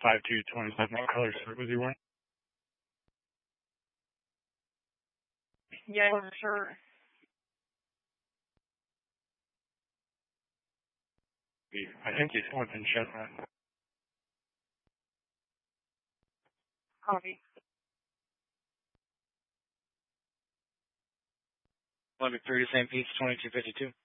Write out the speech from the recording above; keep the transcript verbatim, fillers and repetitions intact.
five two twenty-seven. What color shirt was he wearing? Yellow shirt. I think he's going in Chevron. Copy. eleven thirty Saint Pete's, twenty-two fifty-two.